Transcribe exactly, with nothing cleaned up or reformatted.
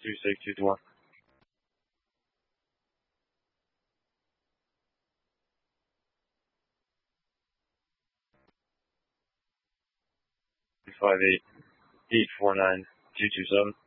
two six two two one. Five eight eight four nine two two seven.